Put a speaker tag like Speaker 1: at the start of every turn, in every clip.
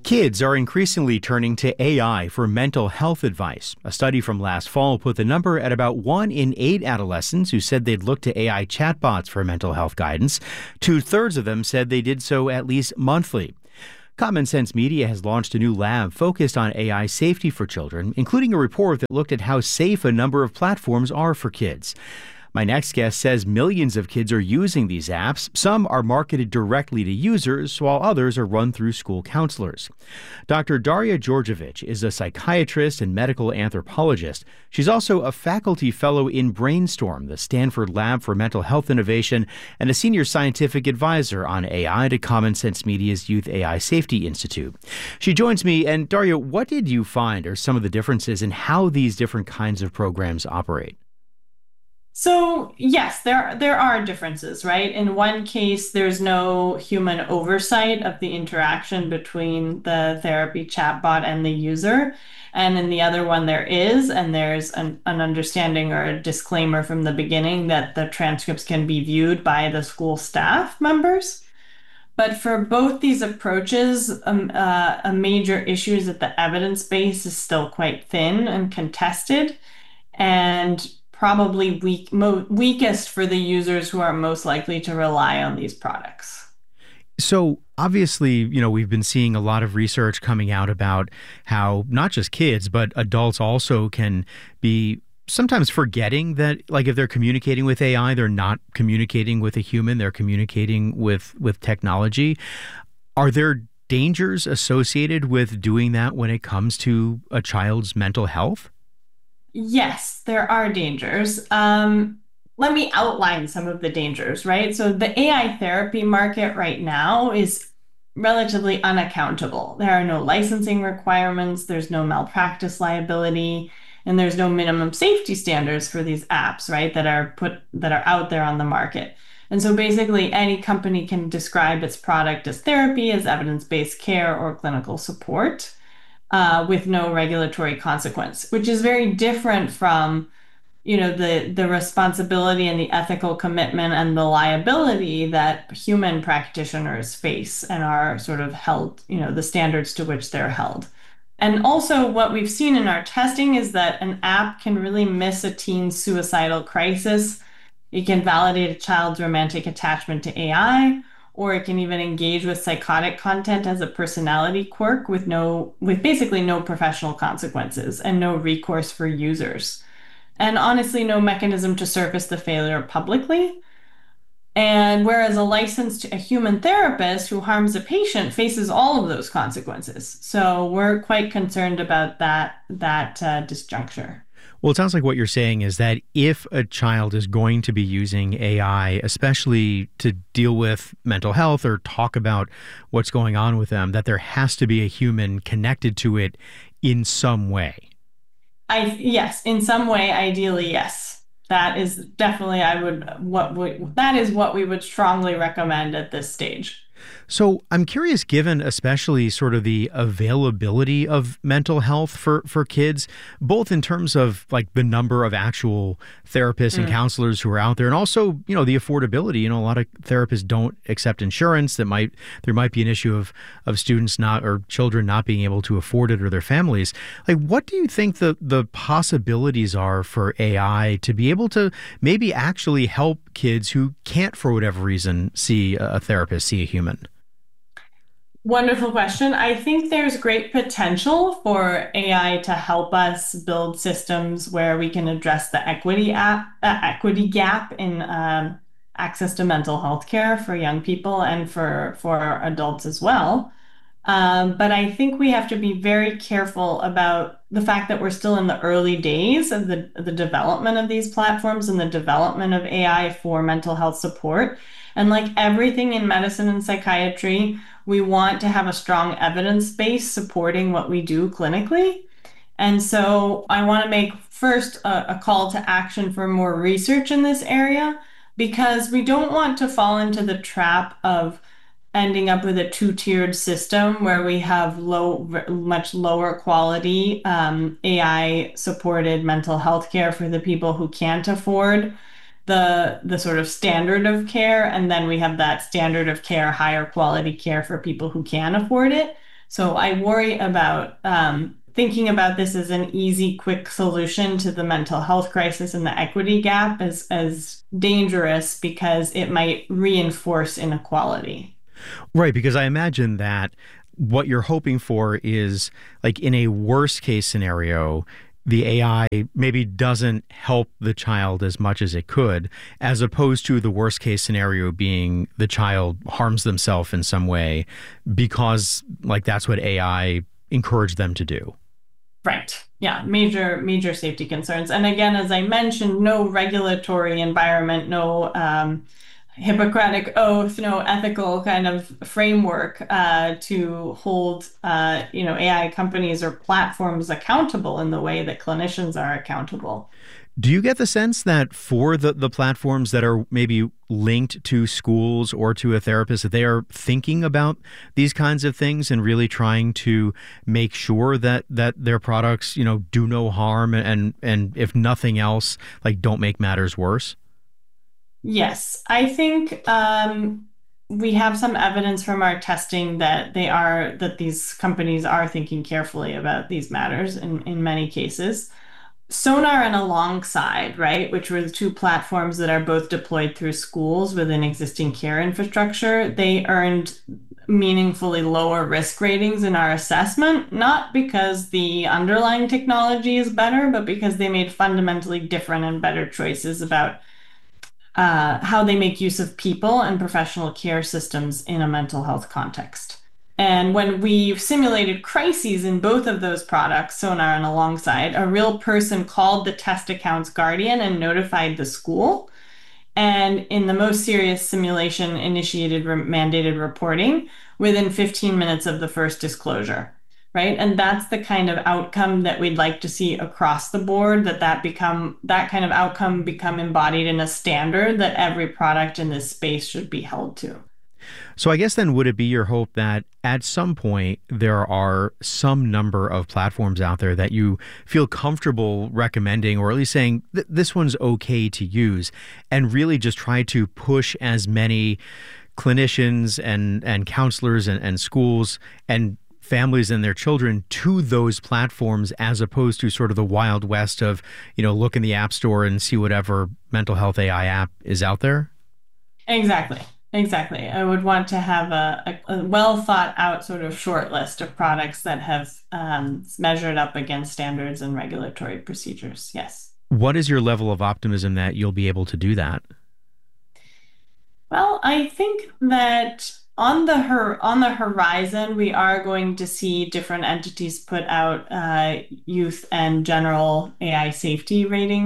Speaker 1: Kids are increasingly turning to AI for mental health advice. A study from last fall put the number at about 1 in 8 adolescents who said they'd look to AI chatbots for mental health guidance. Two-thirds of them said they did so at least monthly. Common Sense Media has launched a new lab focused on AI safety for children, including a report that looked at how safe a number of platforms are for kids. My next guest says millions of kids are using these apps. Some are marketed directly to users, while others are run through school counselors. Dr. Daria Djordjevic is a psychiatrist and medical anthropologist. She's also a faculty fellow in Brainstorm, the Stanford Lab for Mental Health Innovation, and a senior scientific advisor on AI to Common Sense Media's Youth AI Safety Institute. She joins me. And Daria, what did you find are some of the differences in how these different kinds of programs operate?
Speaker 2: So yes, there are differences, right? In one case, there's no human oversight of the interaction between the therapy chatbot and the user. And in the other one, there is, and there's an understanding or a disclaimer from the beginning that the transcripts can be viewed by the school staff members. But for both these approaches, a major issue is that the evidence base is still quite thin and contested, and probably weakest for the users who are most likely to rely on these products.
Speaker 1: So obviously, we've been seeing a lot of research coming out about how not just kids, but adults also can be sometimes forgetting that, like, if they're communicating with AI, they're not communicating with a human, they're communicating with technology. Are there dangers associated with doing that when it comes to a child's mental health?
Speaker 2: Yes, there are dangers. Let me outline some of the dangers, right? So the AI therapy market right now is relatively unaccountable. There are no licensing requirements, there's no malpractice liability, and there's no minimum safety standards for these apps, right, that are out there on the market. And so basically any company can describe its product as therapy, as evidence-based care, or clinical support, with no regulatory consequence, which is very different from, the responsibility and the ethical commitment and the liability that human practitioners face and are sort of held, the standards to which they're held. And also what we've seen in our testing is that an app can really miss a teen's suicidal crisis. It can validate a child's romantic attachment to AI, or it can even engage with psychotic content as a personality quirk with basically no professional consequences and no recourse for users. And honestly, no mechanism to surface the failure publicly. And whereas a license to a human therapist who harms a patient faces all of those consequences. So we're quite concerned about that disjuncture.
Speaker 1: Well, it sounds like what you're saying is that if a child is going to be using AI, especially to deal with mental health or talk about what's going on with them, that there has to be a human connected to it in some way.
Speaker 2: Yes, in some way, ideally, yes. That is definitely that is what we would strongly recommend at this stage.
Speaker 1: So I'm curious, given especially sort of the availability of mental health for kids, both in terms of like the number of actual therapists and counselors who are out there, and also, the affordability. A lot of therapists don't accept insurance. There might be an issue of students not, or children not being able to afford it, or their families. Like, what do you think the possibilities are for AI to be able to maybe actually help kids who can't, for whatever reason, see a therapist, see a human?
Speaker 2: Wonderful question. I think there's great potential for AI to help us build systems where we can address the equity gap in access to mental health care for young people and for adults as well. But I think we have to be very careful about the fact that we're still in the early days of the development of these platforms and the development of AI for mental health support. And like everything in medicine and psychiatry, we want to have a strong evidence base supporting what we do clinically. And so I want to make first a call to action for more research in this area, because we don't want to fall into the trap of ending up with a two-tiered system where we have much lower quality AI-supported mental health care for the people who can't afford the sort of standard of care, and then we have that standard of care, higher quality care for people who can afford it. So I worry about thinking about this as an easy, quick solution to the mental health crisis and the equity gap as dangerous because it might reinforce inequality.
Speaker 1: Right, because I imagine that what you're hoping for is, like, in a worst case scenario, the AI maybe doesn't help the child as much as it could, as opposed to the worst case scenario being the child harms themselves in some way because, like, that's what AI encouraged them to do.
Speaker 2: Right. Yeah. Major safety concerns. And again, as I mentioned, no regulatory environment, no Hippocratic oath, no ethical kind of framework to hold AI companies or platforms accountable in the way that clinicians are accountable.
Speaker 1: Do you get the sense that for the platforms that are maybe linked to schools or to a therapist, that they are thinking about these kinds of things and really trying to make sure that their products, do no harm and if nothing else, like, don't make matters worse?
Speaker 2: Yes, I think we have some evidence from our testing that these companies are thinking carefully about these matters in many cases. Sonar and Alongside, right, which were the two platforms that are both deployed through schools within existing care infrastructure, they earned meaningfully lower risk ratings in our assessment, not because the underlying technology is better, but because they made fundamentally different and better choices about how they make use of people and professional care systems in a mental health context. And when we've simulated crises in both of those products, Sonar and Alongside, a real person called the test account's guardian and notified the school. And in the most serious simulation, initiated mandated reporting within 15 minutes of the first disclosure, right? And that's the kind of outcome that we'd like to see across the board, that kind of outcome become embodied in a standard that every product in this space should be held to.
Speaker 1: So I guess then, would it be your hope that at some point there are some number of platforms out there that you feel comfortable recommending, or at least saying this one's okay to use, and really just try to push as many clinicians and counselors and schools and families and their children to those platforms, as opposed to sort of the Wild West of, look in the App Store and see whatever mental health AI app is out there?
Speaker 2: Exactly. I would want to have a well thought out sort of short list of products that have measured up against standards and regulatory procedures. Yes.
Speaker 1: What is your level of optimism that you'll be able to do that?
Speaker 2: Well, I think that on the horizon, we are going to see different entities put out youth and general AI safety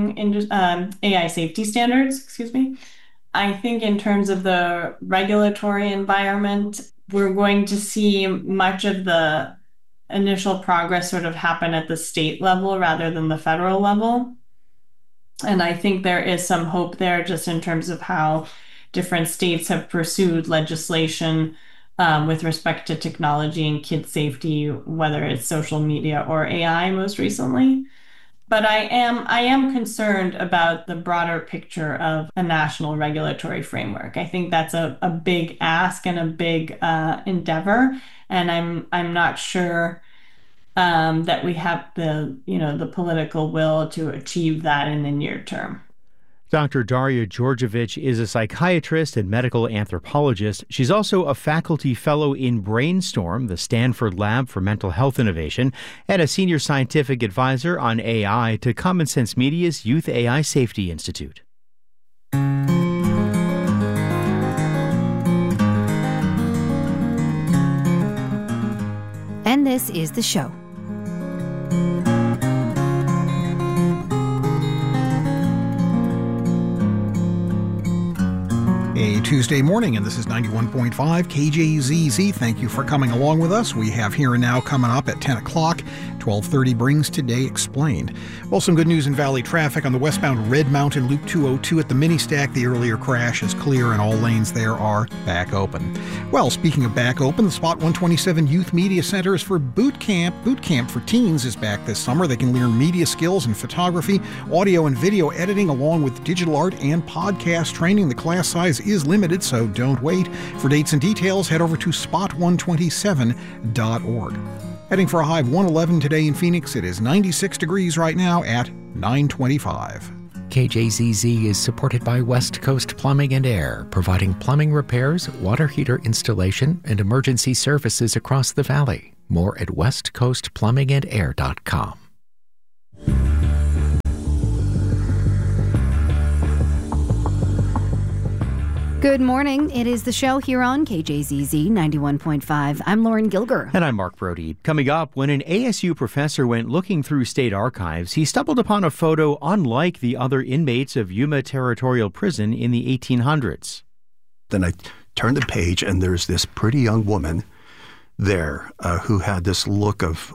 Speaker 2: AI safety standards. Excuse me. I think in terms of the regulatory environment, we're going to see much of the initial progress sort of happen at the state level rather than the federal level. And I think there is some hope there just in terms of how different states have pursued legislation with respect to technology and kid safety, whether it's social media or AI most recently. But I am concerned about the broader picture of a national regulatory framework. I think that's a big ask and a big endeavor, and I'm not sure that we have the political will to achieve that in the near term.
Speaker 1: Dr. Daria Djordjevic is a psychiatrist and medical anthropologist. She's also a faculty fellow in Brainstorm, the Stanford Lab for Mental Health Innovation, and a senior scientific advisor on AI to Common Sense Media's Youth AI Safety Institute.
Speaker 3: And this is the show.
Speaker 4: A Tuesday morning, and this is 91.5 KJZZ. Thank you for coming along with us. We have Here and Now coming up at 10 o'clock. 12:30 brings Today Explained. Well, some good news in Valley traffic on the westbound Red Mountain Loop 202 at the mini stack. The earlier crash is clear and all lanes there are back open. Well, speaking of back open, the Spot 127 Youth Media Center is for boot camp. Boot camp for teens is back this summer. They can learn media skills in photography, audio and video editing, along with digital art and podcast training. The class size is limited limited, so don't wait. For dates and details, head over to spot127.org. Heading for a high of 111 today in Phoenix. It is 96 degrees right now at 9:25.
Speaker 3: KJZZ is supported by West Coast Plumbing and Air, providing plumbing repairs, water heater installation, and emergency services across the valley. More at westcoastplumbingandair.com.
Speaker 5: Good morning. It is the show here on KJZZ 91.5. I'm Lauren Gilger.
Speaker 1: And I'm Mark Brody. Coming up, when an ASU professor went looking through state archives, he stumbled upon a photo unlike the other inmates of Yuma Territorial Prison in the 1800s.
Speaker 6: Then I turned the page, and there's this pretty young woman there who had this look of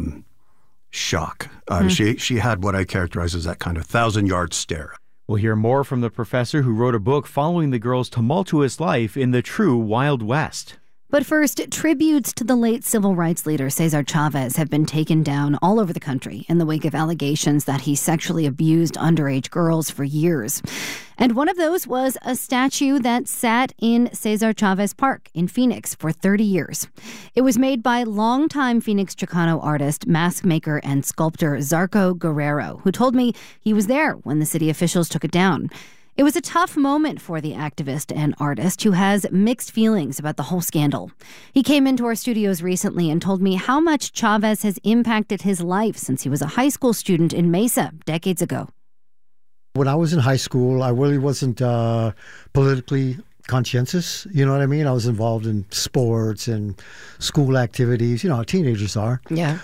Speaker 6: shock. She had what I characterize as that kind of 1,000-yard stare.
Speaker 1: We'll hear more from the professor who wrote a book following the girl's tumultuous life in the true Wild West.
Speaker 5: But first, tributes to the late civil rights leader Cesar Chavez have been taken down all over the country in the wake of allegations that he sexually abused underage girls for years. And one of those was a statue that sat in Cesar Chavez Park in Phoenix for 30 years. It was made by longtime Phoenix Chicano artist, mask maker, and sculptor Zarco Guerrero, who told me he was there when the city officials took it down. It was a tough moment for the activist and artist who has mixed feelings about the whole scandal. He came into our studios recently and told me how much Chavez has impacted his life since he was a high school student in Mesa decades ago.
Speaker 7: When I was in high school, I really wasn't politically conscientious. You know what I mean? I was involved in sports and school activities. You know how teenagers are.
Speaker 5: Yeah.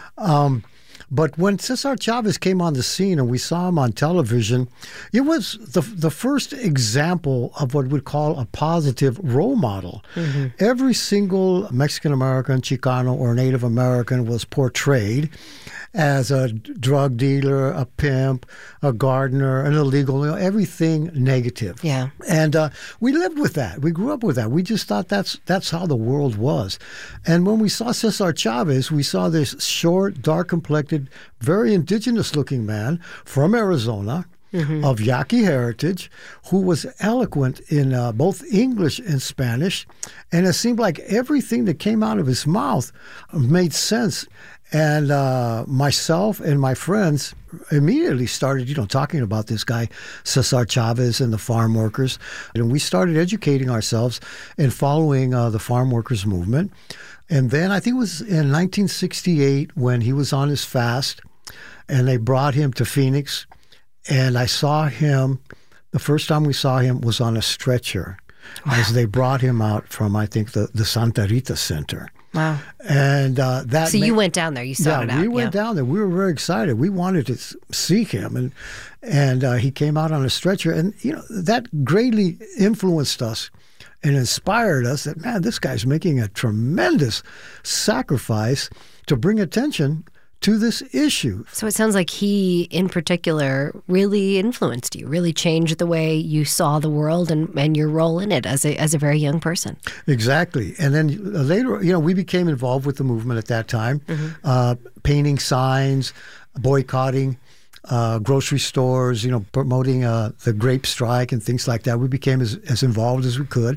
Speaker 7: But when Cesar Chavez came on the scene and we saw him on television, it was the first example of what we'd call a positive role model. Mm-hmm. Every single Mexican-American, Chicano, or Native American was portrayed as a drug dealer, a pimp, a gardener, an illegal, everything negative.
Speaker 5: Yeah.
Speaker 7: And we lived with that. We grew up with that. We just thought that's how the world was. And when we saw Cesar Chavez, we saw this short, dark-complected, very indigenous-looking man from Arizona, of Yaqui heritage, who was eloquent in both English and Spanish. And it seemed like everything that came out of his mouth made sense. And myself and my friends immediately started, talking about this guy, Cesar Chavez, and the farm workers. And we started educating ourselves and following the farm workers movement. And then I think it was in 1968 when he was on his fast, and they brought him to Phoenix. And I saw him, the first time we saw him was on a stretcher as they brought him out from, I think, the Santa Rita Center.
Speaker 5: Wow.
Speaker 7: And
Speaker 8: So you went down there, you saw it out.
Speaker 7: We went down there. We were very excited. We wanted to see him. And he came out on a stretcher. And, that greatly influenced us and inspired us that, man, this guy's making a tremendous sacrifice to bring attention to this issue.
Speaker 8: So it sounds like he, in particular, really influenced you, really changed the way you saw the world and your role in it as a very young person.
Speaker 7: Exactly. And then later, we became involved with the movement at that time, painting signs, boycotting grocery stores, promoting the grape strike and things like that. We became as involved as we could.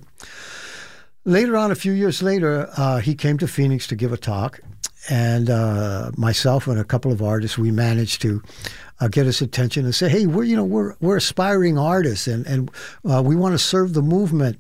Speaker 7: Later on, a few years later, he came to Phoenix to give a talk. And myself and a couple of artists, we managed to get his attention and say, "Hey, we're aspiring artists, and we want to serve the movement.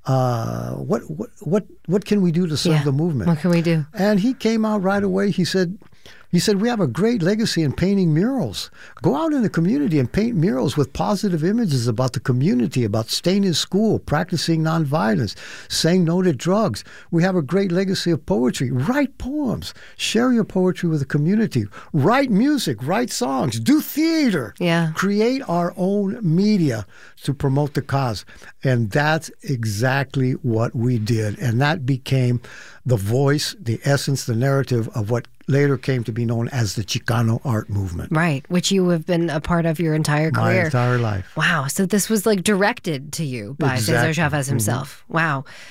Speaker 7: What can we do to serve the movement?
Speaker 8: What can we do?"
Speaker 7: And he came out right away. He said, we have a great legacy in painting murals. Go out in the community and paint murals with positive images about the community, about staying in school, practicing nonviolence, saying no to drugs. We have a great legacy of poetry. Write poems. Share your poetry with the community. Write music. Write songs. Do theater.
Speaker 8: Yeah.
Speaker 7: Create our own media to promote the cause." And that's exactly what we did. And that became the voice, the essence, the narrative of what later came to be known as the Chicano art movement.
Speaker 8: Right, which you have been a part of your entire career.
Speaker 7: My entire life.
Speaker 8: Wow, so this was like directed to you by Cesar Chavez himself. Wow.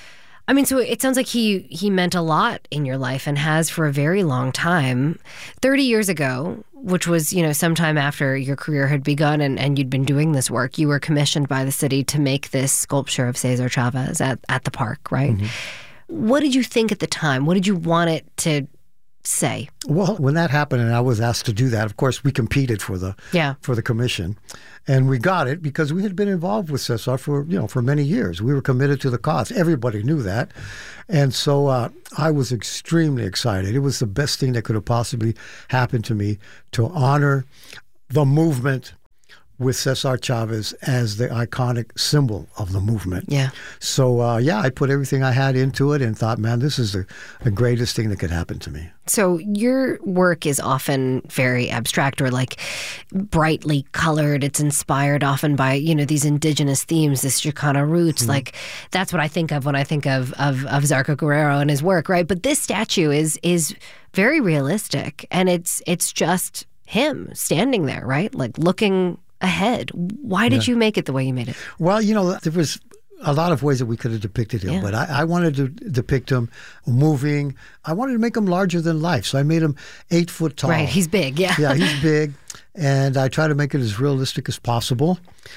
Speaker 8: I mean, so it sounds like he meant a lot in your life and has for a very long time. 30 years ago, which was, sometime after your career had begun and you'd been doing this work, you were commissioned by the city to make this sculpture of Cesar Chavez at the park, right? Mm-hmm. What did you think at the time? What did you want it to say?
Speaker 7: Well, when that happened and I was asked to do that, of course, we competed for the commission. And we got it because we had been involved with Cesar for many years. We were committed to the cause. Everybody knew that. And so I was extremely excited. It was the best thing that could have possibly happened to me to honor the movement with Cesar Chavez as the iconic symbol of the movement.
Speaker 8: Yeah.
Speaker 7: So, I put everything I had into it and thought, man, this is the greatest thing that could happen to me.
Speaker 8: So your work is often very abstract or like brightly colored. It's inspired often by, these indigenous themes, this Chicana roots. Mm-hmm. Like that's what I think of when I think of Zarco Guerrero and his work, right? But this statue is very realistic, and it's just him standing there, right? Like looking ahead. Why did you make it the way you made it?
Speaker 7: Well, there was a lot of ways that we could have depicted him, but I wanted to depict him moving. I wanted to make him larger than life, so I made him 8 foot tall.
Speaker 8: Right, he's big, yeah.
Speaker 7: Yeah, he's big, and I try to make it as realistic as possible.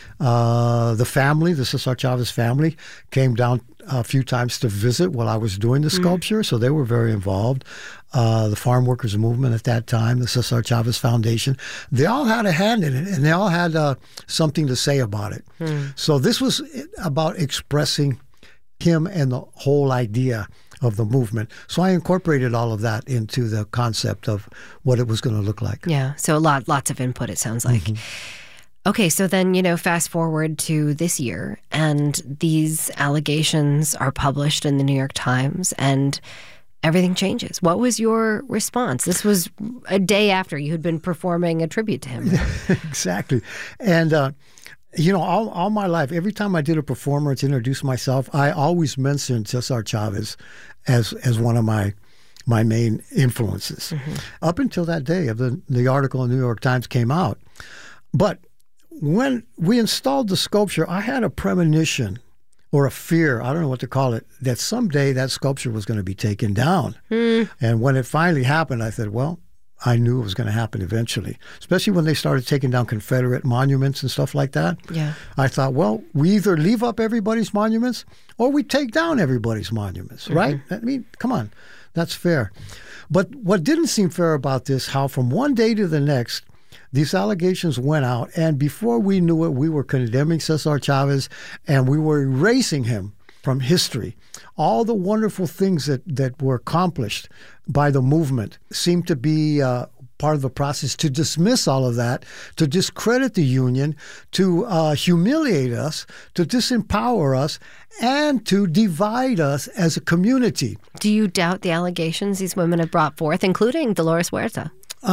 Speaker 7: The family, the Cesar Chavez family, came down a few times to visit while I was doing the sculpture, so they were very involved. The farm workers movement at that time, the Cesar Chavez Foundation, they all had a hand in it, and they all had something to say about it. So this was about expressing him and the whole idea of the movement. So I incorporated all of that into the concept of what it was going to look like.
Speaker 8: Yeah, so lots of input, it sounds like. Mm-hmm. Okay, so then, fast forward to this year, and these allegations are published in the New York Times, and everything changes. What was your response? This was a day after you had been performing a tribute to him.
Speaker 7: Exactly. And, all my life, every time I did a performance to introduce myself, I always mentioned Cesar Chavez as one of my main influences. Mm-hmm. Up until that day of the article in the New York Times came out. But when we installed the sculpture, I had a premonition or a fear, I don't know what to call it, that someday that sculpture was going to be taken down. And when it finally happened, I said, well, I knew it was going to happen eventually, especially when they started taking down Confederate monuments and stuff like that.
Speaker 8: Yeah.
Speaker 7: I thought, well, we either leave up everybody's monuments or we take down everybody's monuments, right? I mean, come on, that's fair. But what didn't seem fair about this, how from one day to the next, these allegations went out, and before we knew it, we were condemning Cesar Chavez, and we were erasing him from history. All the wonderful things that were accomplished by the movement seemed to be part of the process to dismiss all of that, to discredit the Union, to humiliate us, to disempower us, and to divide us as a community.
Speaker 8: Do you doubt the allegations these women have brought forth, including Dolores Huerta?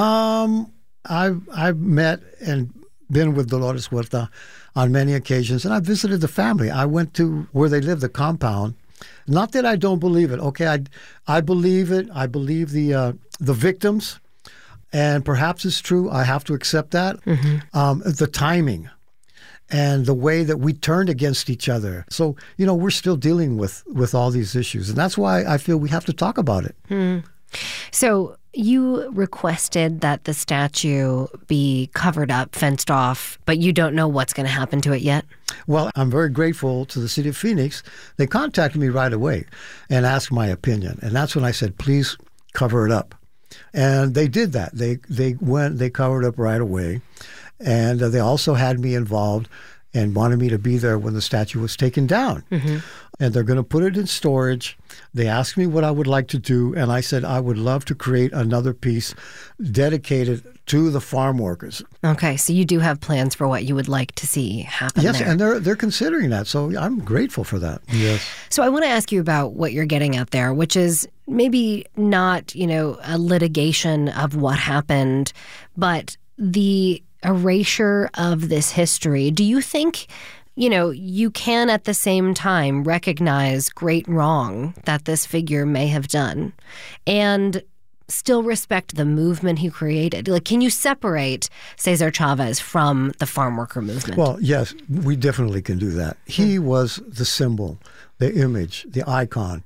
Speaker 7: I've met and been with Dolores Huerta on many occasions, and I visited the family. I went to where they live, the compound. Not that I don't believe it. Okay, I believe it. I believe the victims, and perhaps it's true. I have to accept that. Mm-hmm. The timing and the way that we turned against each other. So, we're still dealing with all these issues, and that's why I feel we have to talk about it.
Speaker 8: So you requested that the statue be covered up, fenced off, but you don't know what's going to happen to it yet?
Speaker 7: Well, I'm very grateful to the city of Phoenix. They contacted me right away and asked my opinion. And that's when I said, please cover it up. And they did that. They covered up right away. And they also had me involved and wanted me to be there when the statue was taken down. Mm-hmm. And they're going to put it in storage. They asked me what I would like to do, and I said I would love to create another piece dedicated to the farm workers.
Speaker 8: Okay, so you do have plans for what you would like to see happen
Speaker 7: there. Yes, and they're considering that, so I'm grateful for that. Yes.
Speaker 8: So I want to ask you about what you're getting at there, which is maybe not, a litigation of what happened, but the erasure of this history. Do you think, you can at the same time recognize great wrong that this figure may have done and still respect the movement he created? Like, can you separate Cesar Chavez from the farm worker movement?
Speaker 7: Well, yes, we definitely can do that. He was the symbol, the image, the icon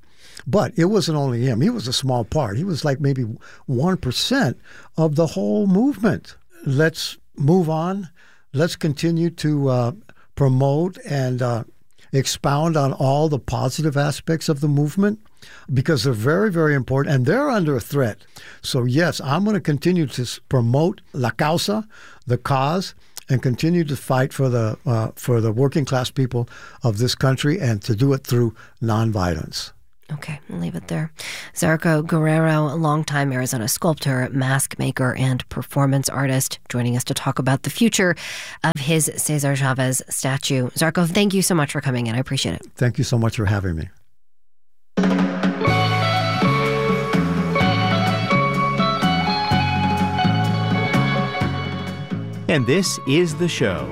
Speaker 7: But it wasn't only him. He was a small part. He was like maybe 1% of the whole movement. Let's move on. Let's continue to promote and expound on all the positive aspects of the movement, because they're very, very important, and they're under threat. So yes, I'm going to continue to promote la causa, the cause, and continue to fight for the working class people of this country, and to do it through nonviolence.
Speaker 8: Okay, I'll leave it there. Zarco Guerrero, a longtime Arizona sculptor, mask maker, and performance artist, joining us to talk about the future of his Cesar Chavez statue. Zarco, thank you so much for coming in. I appreciate it.
Speaker 7: Thank you so much for having me.
Speaker 1: And this is the show.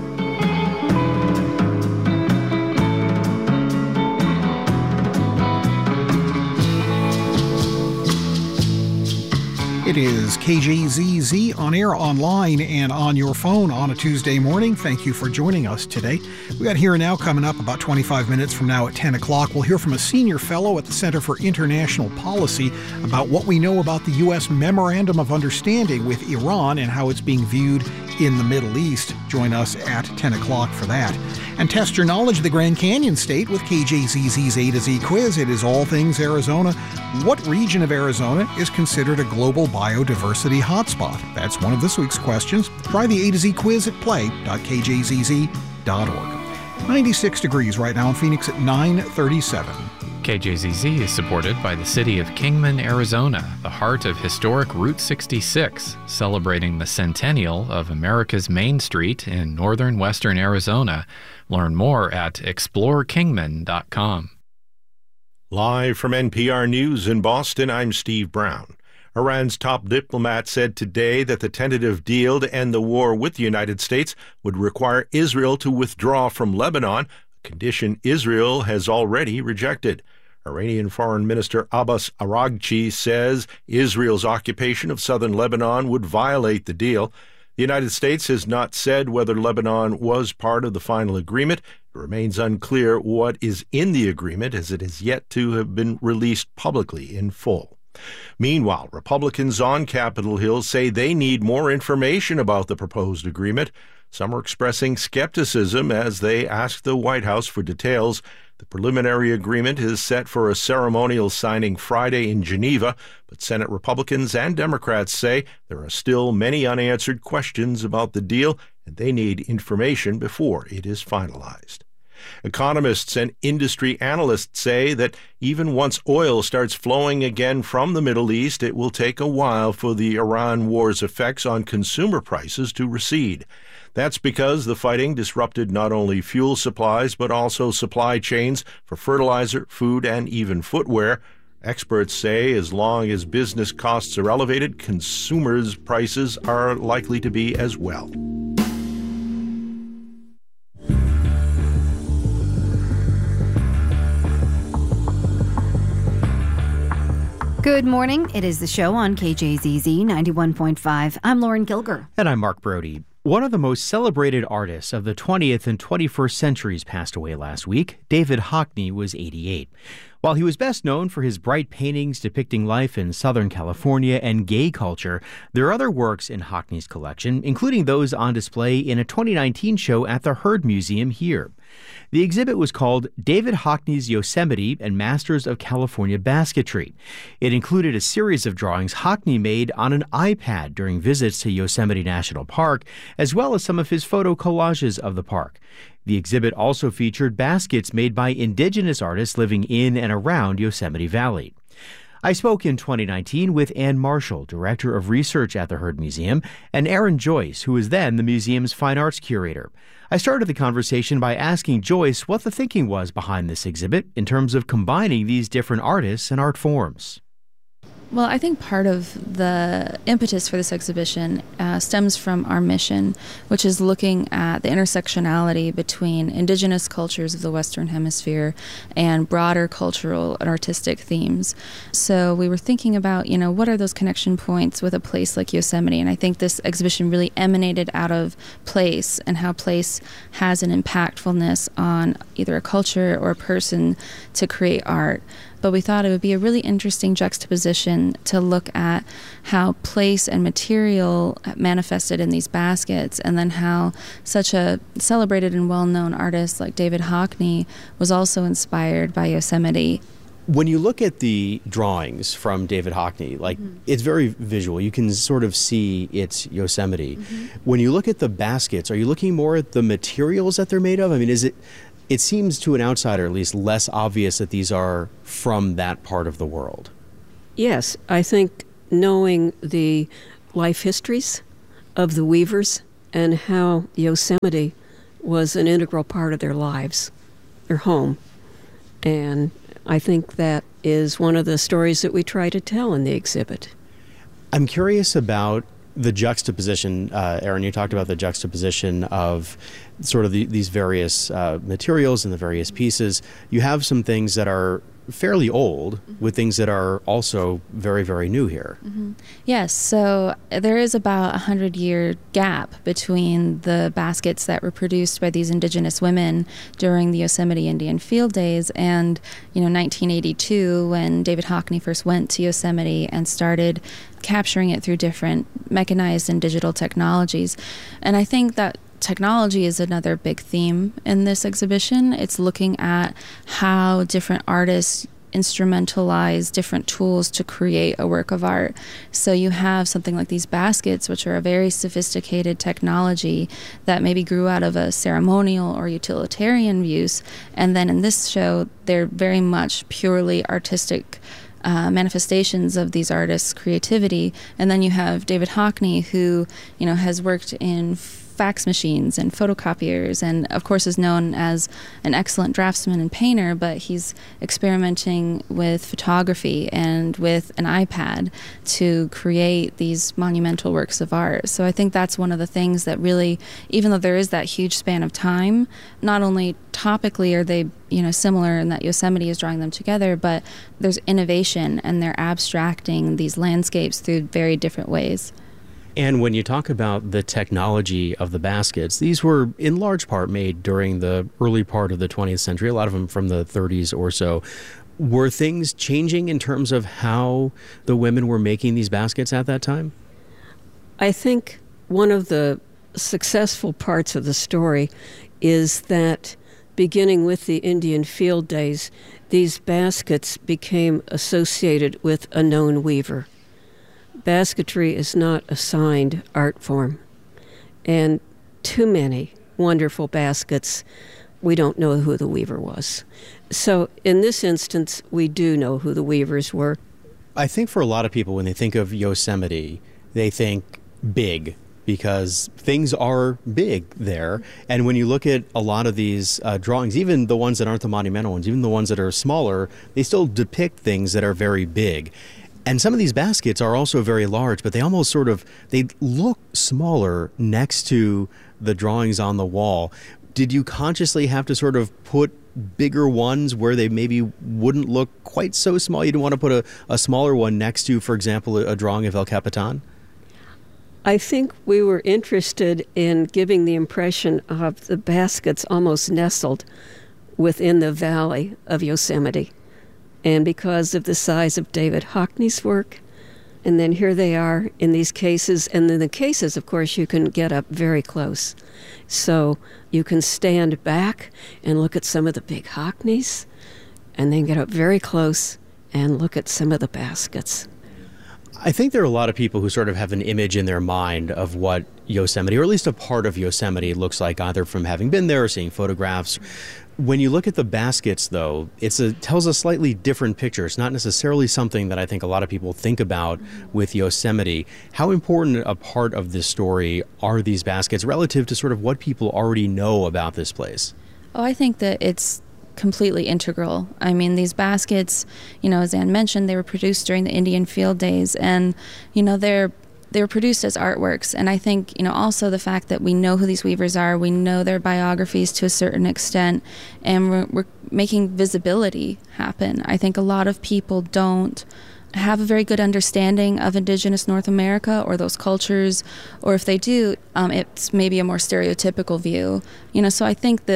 Speaker 4: It is KJZZ on air, online, and on your phone on a Tuesday morning. Thank you for joining us today. We got Here and Now coming up about 25 minutes from now at 10 o'clock. We'll hear from a senior fellow at the Center for International Policy about what we know about the U.S. Memorandum of Understanding with Iran and how it's being viewed in the Middle East. Join us at 10 o'clock for that. And test your knowledge of the Grand Canyon State with KJZZ's A to Z quiz. It is all things Arizona. What region of Arizona is considered a global biodiversity hotspot? That's one of this week's questions. Try the A to Z quiz at play.kjzz.org. 96 degrees right now in Phoenix at 9:37.
Speaker 3: KJZZ is supported by the city of Kingman, Arizona, the heart of historic Route 66, celebrating the centennial of America's Main Street in northern western Arizona. Learn more at explorekingman.com.
Speaker 9: Live from NPR News in Boston, I'm Steve Brown. Iran's top diplomat said today that the tentative deal to end the war with the United States would require Israel to withdraw from Lebanon, a condition Israel has already rejected. Iranian Foreign Minister Abbas Araghchi says Israel's occupation of southern Lebanon would violate the deal. The United States has not said whether Lebanon was part of the final agreement. It remains unclear what is in the agreement, as it has yet to have been released publicly in full. Meanwhile, Republicans on Capitol Hill say they need more information about the proposed agreement. Some are expressing skepticism as they ask the White House for details. The preliminary agreement is set for a ceremonial signing Friday in Geneva, but Senate Republicans and Democrats say there are still many unanswered questions about the deal, and they need information before it is finalized. Economists and industry analysts say that even once oil starts flowing again from the Middle East, it will take a while for the Iran war's effects on consumer prices to recede. That's because the fighting disrupted not only fuel supplies, but also supply chains for fertilizer, food, and even footwear. Experts say as long as business costs are elevated, consumers' prices are likely to be as well.
Speaker 5: Good morning. It is the show on KJZZ 91.5. I'm Lauren Gilger.
Speaker 1: And I'm Mark Brody. One of the most celebrated artists of the 20th and 21st centuries passed away last week. David Hockney was 88. While he was best known for his bright paintings depicting life in Southern California and gay culture, there are other works in Hockney's collection, including those on display in a 2019 show at the Heard Museum here. The exhibit was called David Hockney's Yosemite and Masters of California Basketry. It included a series of drawings Hockney made on an iPad during visits to Yosemite National Park, as well as some of his photo collages of the park. The exhibit also featured baskets made by indigenous artists living in and around Yosemite Valley. I spoke in 2019 with Ann Marshall, Director of Research at the Heard Museum, and Aaron Joyce, who was then the museum's fine arts curator. I started the conversation by asking Joyce what the thinking was behind this exhibit in terms of combining these different artists and art forms.
Speaker 10: Well, I think part of the impetus for this exhibition stems from our mission, which is looking at the intersectionality between indigenous cultures of the Western Hemisphere and broader cultural and artistic themes. So we were thinking about, what are those connection points with a place like Yosemite? And I think this exhibition really emanated out of place and how place has an impactfulness on either a culture or a person to create art. but we thought it would be a really interesting juxtaposition to look at how place and material manifested in these baskets, and then how such a celebrated and well-known artist like David Hockney was also inspired by Yosemite.
Speaker 1: When you look at the drawings from David Hockney, it's very visual. You can sort of see it's Yosemite. When you look at the baskets, are you looking more at the materials that they're made of? I mean, it seems to an outsider at least less obvious that these are from that part of the world.
Speaker 11: Yes, I think knowing the life histories of the weavers and how Yosemite was an integral part of their lives, their home. And I think that is one of the stories that we try to tell in the exhibit.
Speaker 1: I'm curious about the juxtaposition. Erin, you talked about the juxtaposition of sort of these various materials and the various pieces. You have some things that are fairly old with things that are also very, very new here.
Speaker 10: Yes, so there is about 100-year gap between the baskets that were produced by these indigenous women during the Yosemite Indian Field Days and 1982, when David Hockney first went to Yosemite and started capturing it through different mechanized and digital technologies. And I think that technology is another big theme in this exhibition. It's looking at how different artists instrumentalize different tools to create a work of art. So you have something like these baskets, which are a very sophisticated technology that maybe grew out of a ceremonial or utilitarian use. And then in this show, they're very much purely artistic manifestations of these artists' creativity. And then you have David Hockney, who, has worked in fax machines and photocopiers, and of course is known as an excellent draftsman and painter, but he's experimenting with photography and with an iPad to create these monumental works of art. So I think that's one of the things that really, even though there is that huge span of time, not only topically are they similar in that Yosemite is drawing them together, but there's innovation and they're abstracting these landscapes through very different ways.
Speaker 1: And when you talk about the technology of the baskets, these were in large part made during the early part of the 20th century, a lot of them from the 30s or so. Were things changing in terms of how the women were making these baskets at that time?
Speaker 11: I think one of the successful parts of the story is that beginning with the Indian Field Days, these baskets became associated with a known weaver. Basketry is not a signed art form, and too many wonderful baskets, we don't know who the weaver was. So in this instance, we do know who the weavers were.
Speaker 1: I think for a lot of people, when they think of Yosemite, they think big, because things are big there. And when you look at a lot of these drawings, even the ones that aren't the monumental ones, even the ones that are smaller, they still depict things that are very big. And some of these baskets are also very large, but they almost they look smaller next to the drawings on the wall. Did you consciously have to sort of put bigger ones where they maybe wouldn't look quite so small? You didn't want to put a smaller one next to, for example, a drawing of El Capitan?
Speaker 11: I think we were interested in giving the impression of the baskets almost nestled within the valley of Yosemite. And because of the size of David Hockney's work, and then here they are in these cases, and in the cases, of course, you can get up very close. So you can stand back and look at some of the big Hockneys, and then get up very close and look at some of the baskets.
Speaker 1: I think there are a lot of people who sort of have an image in their mind of what Yosemite, or at least a part of Yosemite, looks like, either from having been there or seeing photographs. When you look at the baskets, though, it tells a slightly different picture. It's not necessarily something that I think a lot of people think about with Yosemite. How important a part of this story are these baskets relative to sort of what people already know about this place?
Speaker 10: Oh, I think that it's completely integral. I mean, these baskets, as Anne mentioned, they were produced during the Indian Field Days, and, they were produced as artworks. And I think, also the fact that we know who these weavers are, we know their biographies to a certain extent, and we're making visibility happen. I think a lot of people don't have a very good understanding of Indigenous North America or those cultures, or if they do, it's maybe a more stereotypical view. So I think that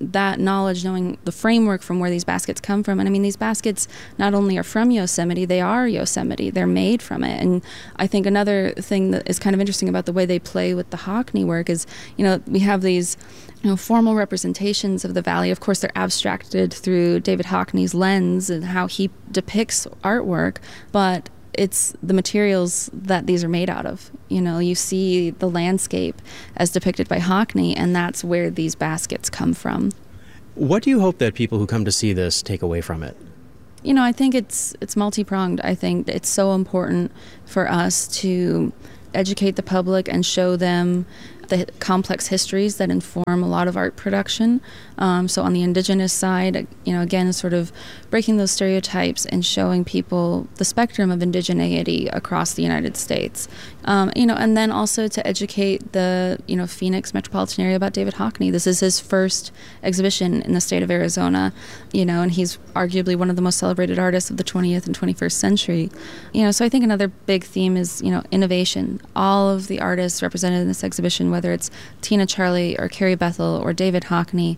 Speaker 10: that knowledge, knowing the framework from where these baskets come from. And I mean, these baskets not only are from Yosemite, they are Yosemite. They're made from it. And I think another thing that is kind of interesting about the way they play with the Hockney work is, we have these formal representations of the valley. Of course, they're abstracted through David Hockney's lens and how he depicts artwork, but it's the materials that these are made out of. You see the landscape as depicted by Hockney, and that's where these baskets come from.
Speaker 1: What do you hope that people who come to see this take away from it?
Speaker 10: I think it's multi-pronged. I think it's so important for us to educate the public and show them the complex histories that inform a lot of art production. So on the indigenous side, again, sort of breaking those stereotypes and showing people the spectrum of indigeneity across the United States. And then also to educate the, Phoenix metropolitan area about David Hockney. This is his first exhibition in the state of Arizona, and he's arguably one of the most celebrated artists of the 20th and 21st century. So I think another big theme is, innovation. All of the artists represented in this exhibition, whether it's Tina Charlie or Carrie Bethel or David Hockney,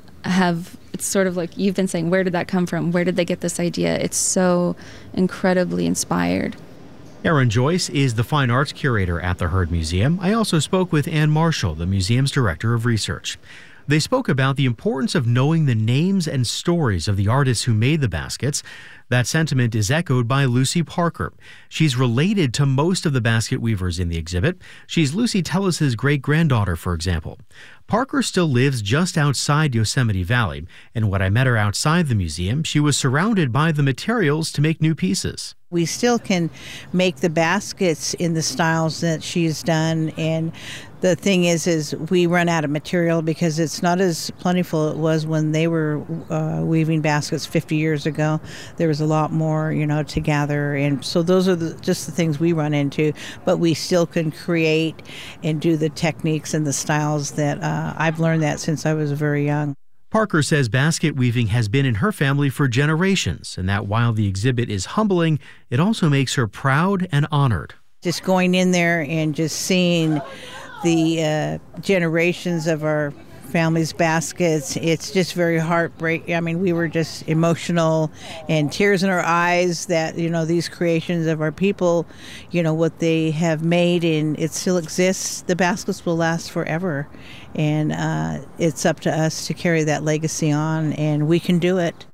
Speaker 10: it's sort of like you've been saying, where did that come from? Where did they get this idea? It's so incredibly inspired.
Speaker 1: Erin Joyce is the fine arts curator at the Heard Museum. I also spoke with Ann Marshall, the museum's director of research. They spoke about the importance of knowing the names and stories of the artists who made the baskets. That sentiment is echoed by Lucy Parker. She's related to most of the basket weavers in the exhibit. She's Lucy Tellis's great-granddaughter, for example. Parker still lives just outside Yosemite Valley, and when I met her outside the museum, she was surrounded by the materials to make new pieces.
Speaker 12: We still can make the baskets in the styles that she's done, and the thing is we run out of material because it's not as plentiful it was when they were weaving baskets 50 years ago. There was a lot more, to gather, and so those are just the things we run into, but we still can create and do the techniques and the styles that I've learned that since I was very young.
Speaker 1: Parker says basket weaving has been in her family for generations, and that while the exhibit is humbling, it also makes her proud and honored.
Speaker 12: Just going in there and just seeing the generations of our family's baskets, it's just very heartbreaking. I mean, we were just emotional and tears in our eyes that, these creations of our people, what they have made, and it still exists. The baskets will last forever, and it's up to us to carry that legacy on, and we can do it.